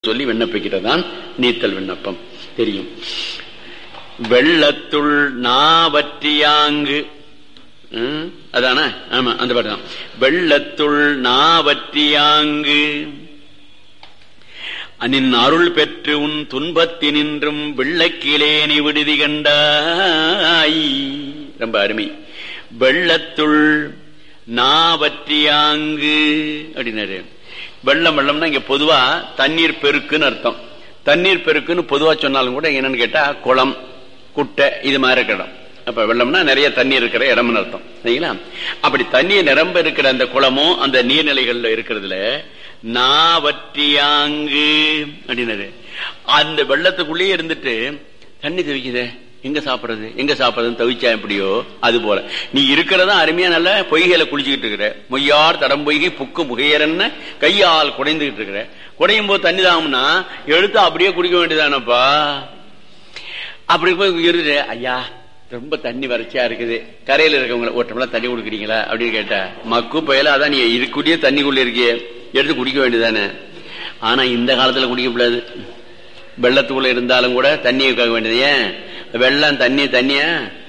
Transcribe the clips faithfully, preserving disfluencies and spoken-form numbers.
சொல்லி விண்ணப்பிக்கிறதான் நீத்தல் விண்ணப்பம். தெரியும். வெள்ளத்துள் நாவற்றியாங்கு, அதான? ஆமா, அந்த பாட்டு தான். வெள்ளத்துள் நாவற்றியாங்கு நின் அருள் பெற்று உன் துன்பத்தினின்றும் வெள்ளக்கிலேனி விடுதி கண்டாய். ரொம்ப அருமை. வெள்ளத்துள் நாவற்றியாங்கு அப்படின்னாரு. வெள்ளம் வெள்ளம்னா இங்க பொதுவா தண்ணீர் பெருக்குன்னு அர்த்தம். தண்ணீர் பெருக்குன்னு பொதுவா சொன்னாலும் கூட என்னன்னு கேட்டா குளம், குட்டை இது மாதிரி இருக்கிற இடம். அப்ப வெள்ளம்னா நிறைய தண்ணீர் இருக்கிற இடம்னு அர்த்தம். சரிங்களா? அப்படி தண்ணீர் நிரம்ப இருக்கிற அந்த குளமும் அந்த நீர்நிலைகள்ல இருக்கிறதுல நாவற்றியாங்கு அப்படின்னாரு. அந்த வெள்ளத்துக்குள்ளேயே இருந்துட்டு தண்ணி தவிக்குதே, எங்க சாப்பிடுறது எங்க சாப்பிடுறதுன்னு தவிச்சா எப்படியோ அது போல நீ இருக்கிறதா அருமையா நல்ல பொய்கையில குளிச்சுக்கிட்டு இருக்கிற. மொய்யார் தடம் பொய்கை புக்கு முகையரன்னு கையால் குடைந்துகிட்டு இருக்கிற. குடையும் போது தண்ணி தாகும்னா எடுத்து அப்படியே குடிக்க வேண்டியதானப்பா. அப்படி போய் இருந்து, ஐயா ரொம்ப தண்ணி வறட்சியா இருக்குது, கரையில இருக்கவங்களை ஒரு டம்ளர் தண்ணி குடுக்குறீங்களா அப்படின்னு கேட்டா, மக்கு பயல அதான் நீ இதுக்குள்ளேயே தண்ணிக்குள்ள இருக்கிய, எடுத்து குடிக்க வேண்டியதானே. ஆனா இந்த காலத்துல குடிக்க கூடாது. வெள்ளத்துக்குள்ள இருந்தாலும் கூட தண்ணியை கேட்க வேண்டியது. ஏன் வெள்ளம் தண்ணி தண்ணியா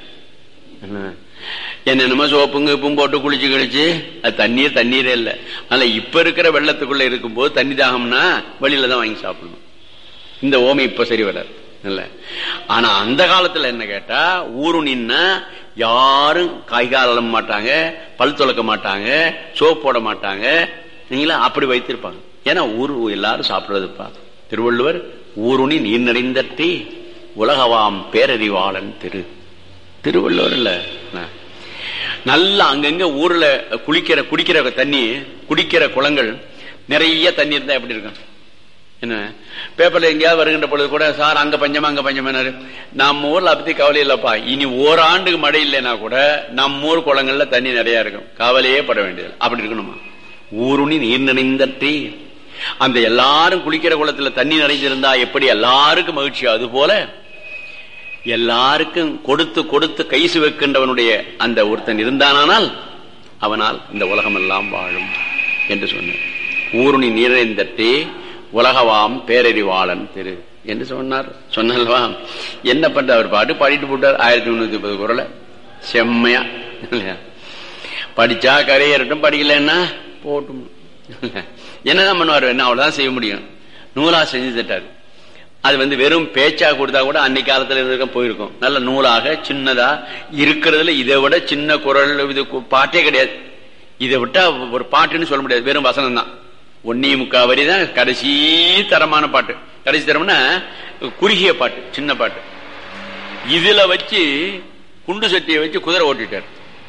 என்னென்னமோ சோப்புங்க உப்பும் போட்டு குளிச்சு கழிச்சு அது தண்ணீர் தண்ணீரே இல்லை. அதனால இப்ப இருக்கிற வெள்ளத்துக்குள்ள இருக்கும் போது தண்ணி தாகம்னா வெளியில தான் வாங்கி சாப்பிடணும். இந்த ஓமை இப்ப சரி வராது. ஆனா அந்த காலத்துல என்ன கேட்டா, ஊரு நின்னா யாரும் காய்கால் அலம்ப மாட்டாங்க, பல் துளக்க மாட்டாங்க, சோப் போட மாட்டாங்க. நீங்களா அப்படி வைத்திருப்பாங்க. ஏன்னா ஊரு எல்லாரும் சாப்பிடுறதுப்பா. திருவள்ளுவர் ஊருணி நீர் நிறைந்தட்டி உலகவாம் பேரறிவாளன் திரு திருவள்ளுவர் இல்ல. நல்லா அங்கங்க ஊர்ல குளிக்கிற குடிக்கிற தண்ணி, குடிக்கிற குளங்கள் நிறைய தண்ணி இருந்தா எப்படி இருக்கும்? என்ன பேப்பர்ல எங்கேயாவது வருகின்ற பொழுது கூட, சார் அங்க பஞ்சமா அங்க பஞ்சமானாரு. நம்ம ஊர்ல அப்படி கவலை இல்லப்பா. இனி ஓராண்டுக்கு மழை இல்லைன்னா கூட நம்ம ஊர் குளங்கள்ல தண்ணி நிறைய இருக்கும், கவலையே பட வேண்டியது. அப்படி இருக்கணுமா? ஊருணி நீர் நிறைந்தற்றி, அந்த எல்லாரும் குளிக்கிற குளத்துல தண்ணி நிறைஞ்சிருந்தா எப்படி எல்லாருக்கும் மகிழ்ச்சி, அது போல எல்லாருக்கும் கொடுத்து கொடுத்து கைசு வைக்கின்றவனுடைய அந்த ஒருத்தன் இருந்தானால் அவனால் இந்த உலகம் எல்லாம் வாழும் என்று சொன்னார். ஊருணி நீரைந்தட்டே உலகவாம் பேரறிவாளன் திரு என்று சொன்னார். சொன்னல்வா என்ன பண்ற, அவர் பாட்டு பாடிட்டு போட்டார். ஆயிரத்தி முன்னூத்தி முப்பது குரலை செம்மையா படிச்சா கரையேறட்டும், படிக்கலன்னா போட்டும். என்னதான் பண்ணுவார்? என்ன அவ்வளவுதான் செய்ய முடியும். நூலா செஞ்சு தட்டாரு. அது வந்து வெறும் பேச்சா கொடுத்தா கூட அன்னைக்கு காலத்துல இருக்க போயிருக்கும். நல்ல நூலாக சின்னதா இருக்கிறதுல இதை விட சின்ன குரல் இது பாட்டே கிடையாது. இதை விட்டா ஒரு பாட்டுன்னு சொல்ல முடியாது, வெறும் வசனம் தான். ஒன்னே முக்கா வரி தான் கடைசி தரமான பாட்டு. கடைசி தரம்னா குறுகிய பாட்டு, சின்ன பாட்டு. இதுல வச்சு குண்டு சட்டியை வச்சு குதிரை ஓட்டிட்டார்.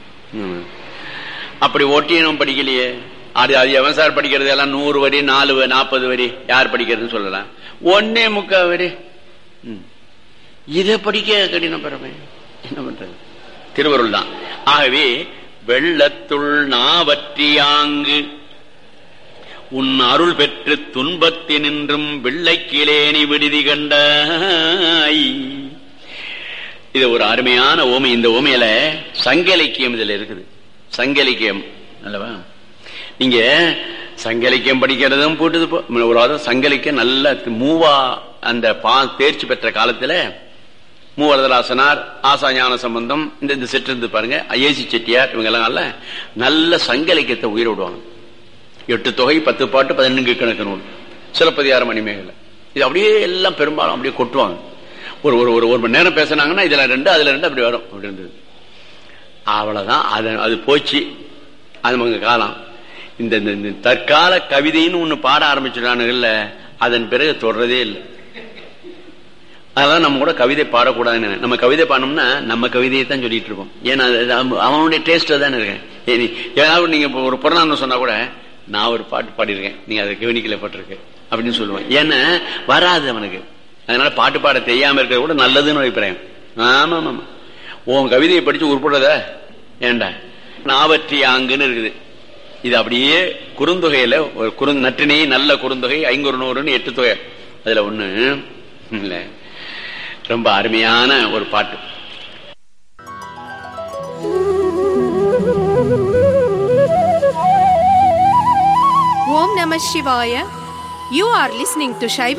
அப்படி ஓட்டியும் படிக்கலையே. அது அது எவன் சார் படிக்கிறது? எல்லாம் நூறு வரி, நாலு நாற்பது வரி யார் படிக்கிறதுன்னு சொல்லலாம். ஒன்னே முக்கா வரி இதை படிக்க கடினம் பெறமே. என்ன பண்றது? திருவருள் தான். ஆகவே வெள்ளத்துள் நாவற்றியாங்கு உன் அருள் பெற்று துன்பத்தினின்றும் வெள்ளைக்கிலேனி விடுதி கண்டாய். இது ஒரு அருமையான ஓமை. இந்த ஓமையில சங்க இலக்கியம் இதுல இருக்குது. சங்க இலக்கியம் அல்லவா? நீங்க சங்க இலக்கியம் படிக்கிறதும் போட்டு ஒரு சங்க இலக்கியம் நல்ல மூவா அந்த பா தேர்ச்சி பெற்ற காலத்துல மூவரதராசனார், ஆசா ஞான சம்பந்தம், இந்த செட்டு இருந்து பாருங்க, ஏசி செட்டியார், இவங்க எல்லாம் நல்ல நல்ல சங்க இலக்கியத்தை உயிர விடுவாங்க. எட்டு தொகை, பத்து பாட்டு, பதினெண்டு கணக்கு நூல், சிலப்பதிகாரம், மணிமேகலை, இது அப்படியே எல்லாம் பெரும்பாலும் அப்படியே கொட்டுவாங்க. ஒரு ஒரு ஒரு மணி நேரம் பேசினாங்கன்னா இதுல ரெண்டு அதுல ரெண்டு அப்படி வரும். அப்படி இருந்தது. அவ்வளவுதான். அது அது போச்சு. அது நமக்கு காலம். இந்த தற்கால கவிதைன்னு ஒண்ணு பாட ஆரம்பிச்சுட்டானுங்கல்ல, அதன் பிறகு தொடர்றதே இல்லை. அதெல்லாம் நம்ம கூட கவிதை பாடக்கூடாதுன்னு. நம்ம கவிதை பாடணும்னா நம்ம கவிதையை தான் சொல்லிட்டு இருக்கோம். ஏன்னா அவனுடைய டேஸ்ட் தானே இருக்கேன். ஏதாவது நீங்க ஒரு புறநானூறு சொன்னா கூட நான் ஒரு பாட்டு பாடிருக்கேன், நீங்க அதை கவனிக்கல பட்டிருக்கு அப்படின்னு சொல்லுவேன். ஏன்னா வராது அவனுக்கு. அதனால பாட்டு பாட தெரியாம இருக்கிறது கூட நல்லதுன்னு அபிப்பிராயம். ஆமா ஆமா, உன் கவிதையை படிச்சு உருப்படுறத ஏண்டா நாவற்றியாங்குன்னு இருக்குது. இது அப்படியே குறுந்தொகையில ஒரு குறு நற்றினை நல்ல குறுந்தொகை ஐங்குறு நூறுன்னு எட்டு தொகை, அதுல ஒண்ணு இல்ல, ரொம்ப அருமையான ஒரு பாட்டு. Om Namah Shivaya. You are listening to Shaiva